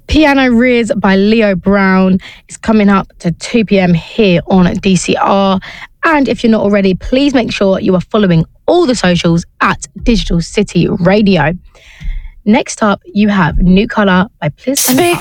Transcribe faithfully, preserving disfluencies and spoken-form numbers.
Piano Riz by Leo Brown is coming up to two p.m. here on D C R. And if you're not already, please make sure you are following all the socials at Digital City Radio. Next up, you have New Colour by Pliz and